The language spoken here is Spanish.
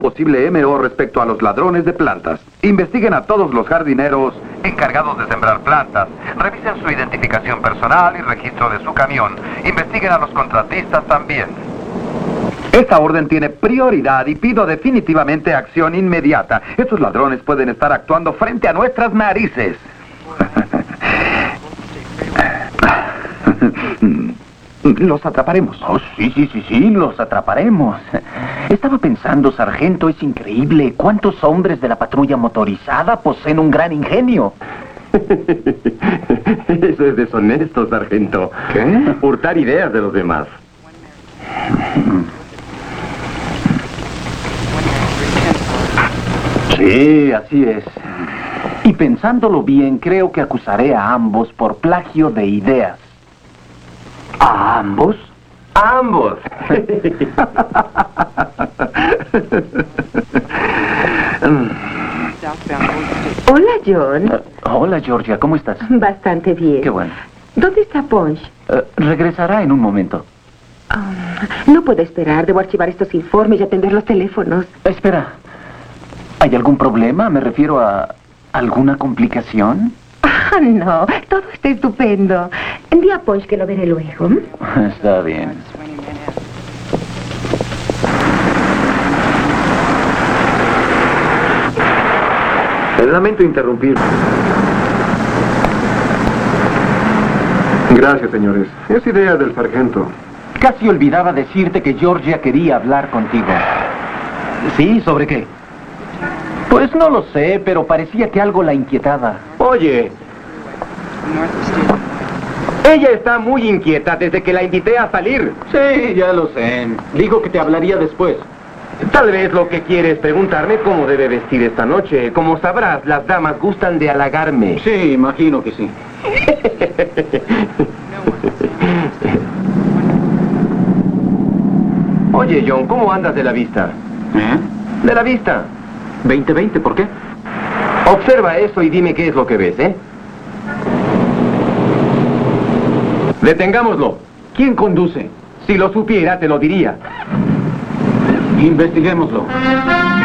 posible MO respecto a los ladrones de plantas. Investiguen a todos los jardineros encargados de sembrar plantas. Revisen su identificación personal y registro de su camión. Investiguen a los contratistas también. Esta orden tiene prioridad y pido definitivamente acción inmediata. Estos ladrones pueden estar actuando frente a nuestras narices. Los atraparemos. Oh, sí, los atraparemos. Estaba pensando, sargento, es increíble cuántos hombres de la patrulla motorizada poseen un gran ingenio. Eso es deshonesto, sargento. ¿Qué? Hurtar ideas de los demás. Sí, así es. Y pensándolo bien, creo que acusaré a ambos por plagio de ideas. ¿A ambos? ¡A ambos! Hola, John. Hola, Georgia, ¿cómo estás? Bastante bien. Qué bueno. ¿Dónde está Punch? Regresará en un momento. No puedo esperar. Debo archivar estos informes y atender los teléfonos. Espera. ¿Hay algún problema? Me refiero a alguna complicación. No, todo está estupendo. Di a Punch que lo veré luego. Está bien. Lamento interrumpir. Gracias, señores. Es idea del sargento. Casi olvidaba decirte que Georgia quería hablar contigo. ¿Sí? ¿Sobre qué? Pues no lo sé, pero parecía que algo la inquietaba. Oye, ella está muy inquieta desde que la invité a salir. Sí, ya lo sé. Dijo que te hablaría después. Tal vez lo que quiere es preguntarme cómo debe vestir esta noche. Como sabrás, las damas gustan de halagarme. Sí, imagino que sí. Oye, John, ¿cómo andas de la vista? De la vista. 20-20, ¿por qué? Observa eso y dime qué es lo que ves, ¿eh? Detengámoslo. ¿Quién conduce? Si lo supiera, te lo diría. Investiguémoslo.